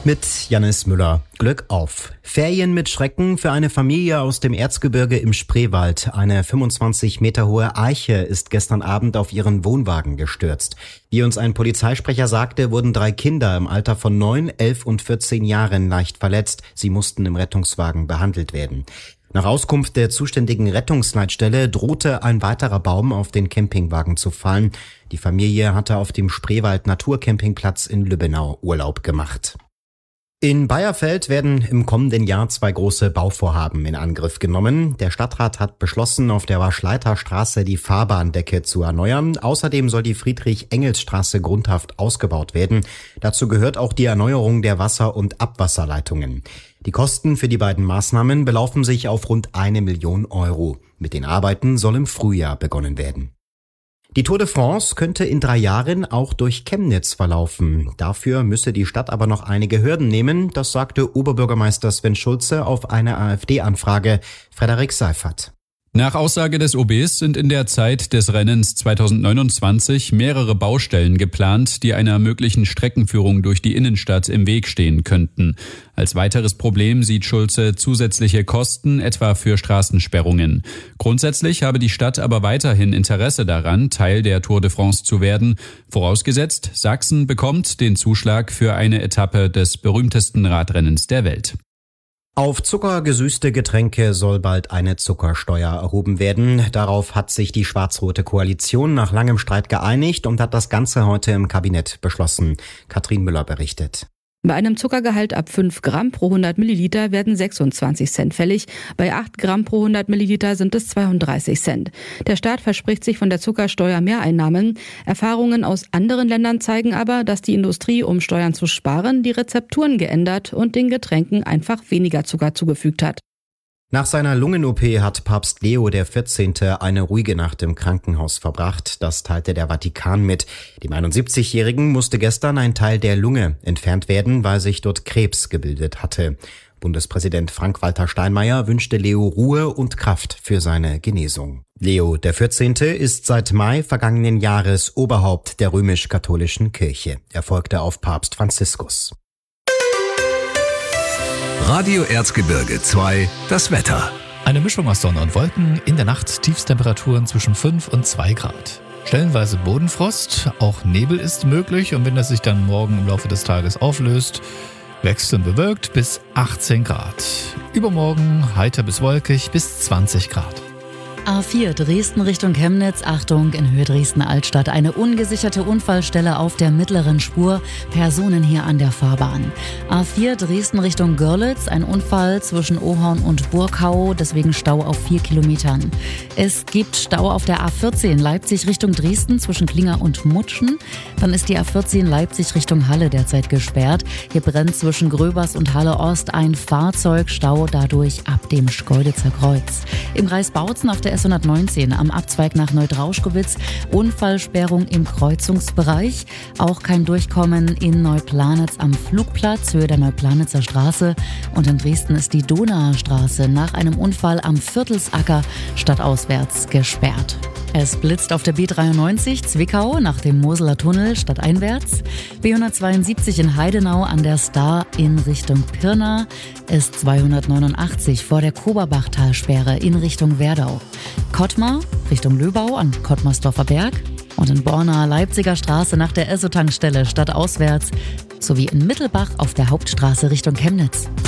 Mit Jannis Müller. Glück auf. Ferien mit Schrecken für eine Familie aus dem Erzgebirge im Spreewald. Eine 25 Meter hohe Eiche ist gestern Abend auf ihren Wohnwagen gestürzt. Wie uns ein Polizeisprecher sagte, wurden 3 Kinder im Alter von 9, 11 und 14 Jahren leicht verletzt. Sie mussten im Rettungswagen behandelt werden. Nach Auskunft der zuständigen Rettungsleitstelle drohte ein weiterer Baum auf den Campingwagen zu fallen. Die Familie hatte auf dem Spreewald Naturcampingplatz in Lübbenau Urlaub gemacht. In Bayerfeld werden im kommenden Jahr 2 große Bauvorhaben in Angriff genommen. Der Stadtrat hat beschlossen, auf der Waschleiterstraße die Fahrbahndecke zu erneuern. Außerdem soll die Friedrich-Engels-Straße grundhaft ausgebaut werden. Dazu gehört auch die Erneuerung der Wasser- und Abwasserleitungen. Die Kosten für die beiden Maßnahmen belaufen sich auf rund 1 Million Euro. Mit den Arbeiten soll im Frühjahr begonnen werden. Die Tour de France könnte in 3 Jahren auch durch Chemnitz verlaufen. Dafür müsse die Stadt aber noch einige Hürden nehmen. Das sagte Oberbürgermeister Sven Schulze auf eine AfD-Anfrage. Frederik Seifert. Nach Aussage des OBs sind in der Zeit des Rennens 2029 mehrere Baustellen geplant, die einer möglichen Streckenführung durch die Innenstadt im Weg stehen könnten. Als weiteres Problem sieht Schulze zusätzliche Kosten, etwa für Straßensperrungen. Grundsätzlich habe die Stadt aber weiterhin Interesse daran, Teil der Tour de France zu werden, vorausgesetzt, Sachsen bekommt den Zuschlag für eine Etappe des berühmtesten Radrennens der Welt. Auf zuckergesüßte Getränke soll bald eine Zuckersteuer erhoben werden. Darauf hat sich die schwarz-rote Koalition nach langem Streit geeinigt und hat das Ganze heute im Kabinett beschlossen. Katrin Müller berichtet. Bei einem Zuckergehalt ab 5 Gramm pro 100 Milliliter werden 26 Cent fällig. Bei 8 Gramm pro 100 Milliliter sind es 32 Cent. Der Staat verspricht sich von der Zuckersteuer Mehreinnahmen. Erfahrungen aus anderen Ländern zeigen aber, dass die Industrie, um Steuern zu sparen, die Rezepturen geändert und den Getränken einfach weniger Zucker zugefügt hat. Nach seiner Lungen-OP hat Papst Leo XIV. Eine ruhige Nacht im Krankenhaus verbracht. Das teilte der Vatikan mit. Dem 71-Jährigen musste gestern ein Teil der Lunge entfernt werden, weil sich dort Krebs gebildet hatte. Bundespräsident Frank-Walter Steinmeier wünschte Leo Ruhe und Kraft für seine Genesung. Leo XIV. Ist seit Mai vergangenen Jahres Oberhaupt der römisch-katholischen Kirche. Er folgte auf Papst Franziskus. Radio Erzgebirge 2, das Wetter. Eine Mischung aus Sonne und Wolken, in der Nacht Tiefstemperaturen zwischen 5 und 2 Grad. Stellenweise Bodenfrost, auch Nebel ist möglich und wenn das sich dann morgen im Laufe des Tages auflöst, wechselnd bewölkt bis 18 Grad. Übermorgen heiter bis wolkig bis 20 Grad. A4 Dresden Richtung Chemnitz. Achtung, in Höhe Dresden-Altstadt. Eine ungesicherte Unfallstelle auf der mittleren Spur. Personen hier an der Fahrbahn. A4 Dresden Richtung Görlitz. Ein Unfall zwischen Ohorn und Burkau. Deswegen Stau auf 4 Kilometern. Es gibt Stau auf der A14 Leipzig Richtung Dresden zwischen Klinger und Mutschen. Dann ist die A14 Leipzig Richtung Halle derzeit gesperrt. Hier brennt zwischen Gröbers und Halle Ost ein Fahrzeug. Stau dadurch ab dem Schkeuditzer Kreuz. Im Kreis Bautzen auf der S119 am Abzweig nach Neudrauschkowitz. Unfallsperrung im Kreuzungsbereich. Auch kein Durchkommen in Neuplanitz am Flugplatz, Höhe der Neuplanitzer Straße. Und in Dresden ist die Donauer Straße nach einem Unfall am Viertelsacker stadtauswärts gesperrt. Es blitzt auf der B93 Zwickau nach dem Moseler Tunnel stadteinwärts. B172 in Heidenau an der Star in Richtung Pirna. S289 vor der Koberbachtalsperre in Richtung Werdau. Kottmar Richtung Löbau an Kottmarsdorfer Berg. Und in Borna Leipziger Straße nach der Esso-Tankstelle stadtauswärts. Sowie in Mittelbach auf der Hauptstraße Richtung Chemnitz.